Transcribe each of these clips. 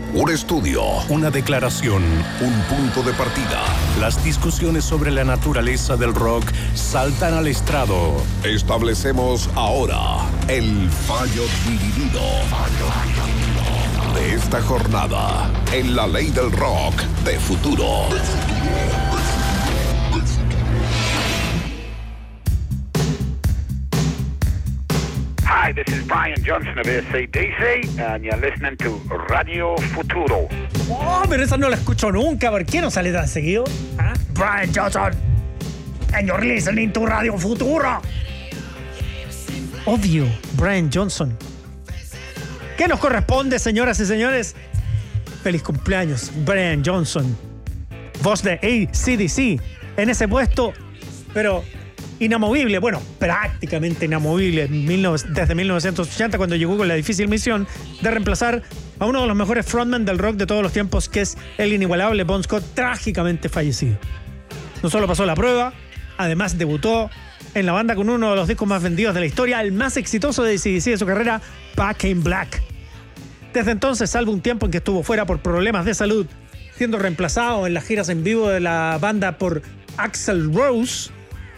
Un estudio, una declaración, un punto de partida. Las discusiones sobre la naturaleza del rock saltan al estrado. Establecemos ahora el fallo dividido de esta jornada en la ley del rock de futuro. Hi, this is Brian Johnson of AC/DC, and you're listening to Radio Futuro. Oh, pero esa no la escucho nunca. ¿Por qué no sale tan seguido? ¿Ah? Brian Johnson, and you're listening to Radio Futuro. Odio Brian Johnson. ¿Qué nos corresponde, señoras y señores? Feliz cumpleaños, Brian Johnson, voz de AC/DC, en ese puesto, pero inamovible, bueno, prácticamente inamovible desde 1980, cuando llegó con la difícil misión de reemplazar a uno de los mejores frontmen del rock de todos los tiempos, que es el inigualable Bon Scott, trágicamente fallecido. No solo pasó la prueba, además debutó en la banda con uno de los discos más vendidos de la historia, el más exitoso de AC/DC de su carrera, Back in Black. Desde entonces, salvo un tiempo en que estuvo fuera por problemas de salud, siendo reemplazado en las giras en vivo de la banda por Axl Rose,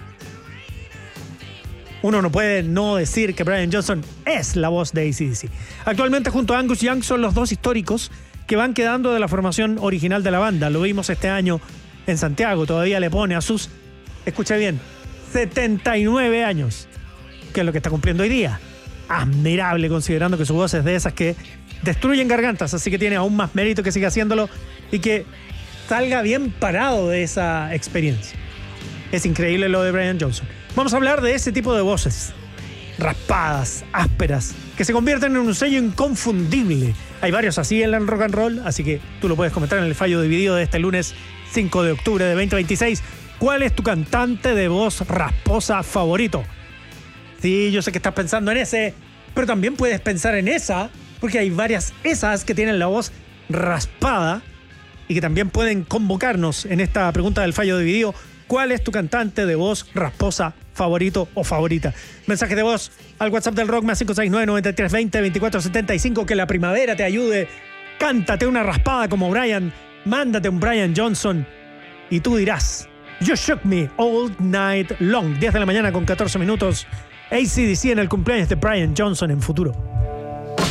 uno no puede no decir que Brian Johnson es la voz de AC/DC. Actualmente, junto a Angus Young, son los dos históricos que van quedando de la formación original de la banda. Lo vimos este año en Santiago. Todavía le pone a sus, escuche bien, 79 años, que es lo que está cumpliendo hoy día. Admirable, considerando que su voz es de esas que destruyen gargantas, así que tiene aún más mérito que siga haciéndolo y que salga bien parado de esa experiencia. Es increíble lo de Brian Johnson. Vamos a hablar de ese tipo de voces, raspadas, ásperas, que se convierten en un sello inconfundible. Hay varios así en el rock and roll, así que tú lo puedes comentar en el fallo dividido de este lunes 5 de octubre de 2026. ¿Cuál es tu cantante de voz rasposa favorito? Sí, yo sé que estás pensando en ese, pero también puedes pensar en esa, porque hay varias esas que tienen la voz raspada y que también pueden convocarnos en esta pregunta del fallo dividido. ¿Cuál es tu cantante de voz rasposa favorito o favorita? Mensaje de voz al WhatsApp del rock más 569-9320-2475. Que la primavera te ayude. Cántate una raspada como Brian. Mándate un Brian Johnson y tú dirás: You Shook Me All Night Long. 10 de la mañana con 14 minutos. AC/DC en el cumpleaños de Brian Johnson en futuro.